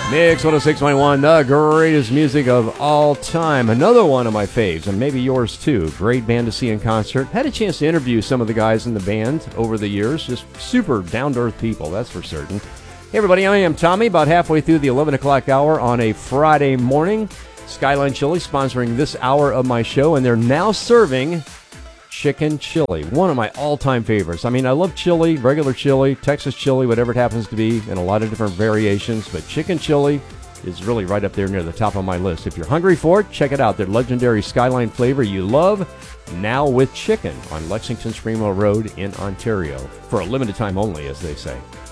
Mix 106.1, the greatest music of all time. Another one of my faves, and maybe yours too. Great band to see in concert. Had a chance to interview some of the guys in the band over the years. Just super down-to-earth people, that's for certain. Hey everybody, I am Tommy, about halfway through the 11 o'clock hour on a Friday morning. Skyline Chili sponsoring this hour of my show, and they're now serving chicken chili, one of my all-time favorites. I mean, I love chili, regular chili, Texas chili, whatever it happens to be, and a lot of different variations, but chicken chili is really right up there near the top of my list. If you're hungry for it, check it out. Their legendary Skyline flavor you love, now with chicken on Lexington Springwell Road in Ontario, for a limited time only, as they say.